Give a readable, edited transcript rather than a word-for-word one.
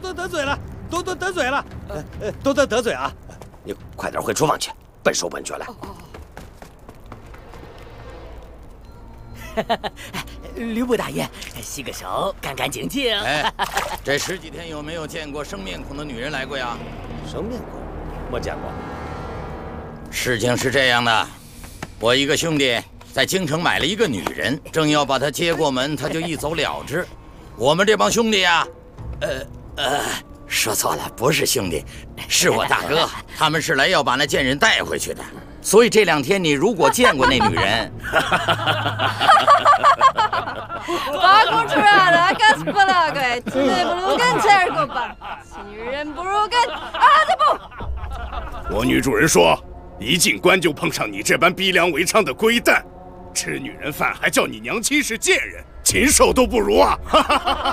多得罪了，多多得罪了，多多得罪啊！你快点回厨房去，笨手笨脚来。 吕布大爷，洗个手，干干净净。 哎，这10几天有没有见过生面孔的女人来过呀？ 生面孔，没见过。 事情是这样的，我一个兄弟在京城买了一个女人，正要把她接过门，他就一走了之。我们这帮兄弟呀，说错了，不是兄弟，是我大哥，他们是来要把那贱人带回去的。所以这2天你如果见过那女人， 八公出来了，干死不了个，鸡内不如跟前儿过吧，女人不如跟儿子不。 我女主人说，一进关就碰上你这般逼良为娼的龟蛋，吃女人饭还叫你娘亲是贱人，禽兽都不如啊！